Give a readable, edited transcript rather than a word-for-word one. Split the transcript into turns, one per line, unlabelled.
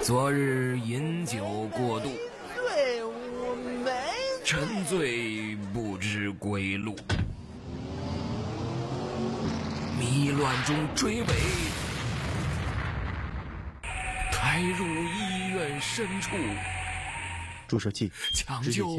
昨日饮酒过度，
对，我没
沉醉不知归路，迷乱中追尾，抬入医院深处，
注射器
抢救